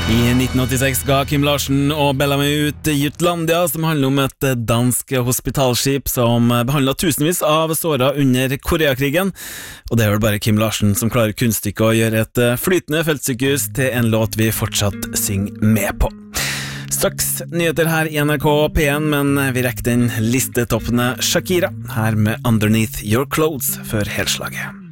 I 1986 ga Kim Larsen og Bellamy ut Jutlandia, som handler om et dansk hospitalskip som behandlet tusenvis av såra under Koreakrigen. Og det er vel bare Kim Larsen som klarer kunststykket å gjøre et flytende feltsykehus til en låt vi fortsatt synger med på. Straks nyheter her i NRK P1, men vi rekker den listetoppende Shakira, her med Underneath Your Clothes før helslaget.